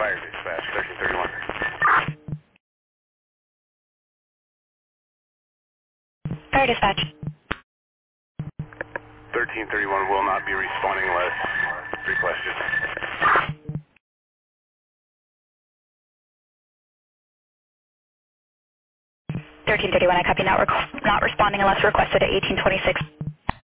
Fire dispatch, 1331. 1331 will not be responding unless requested. 1331, I copy, not responding unless requested at 1826.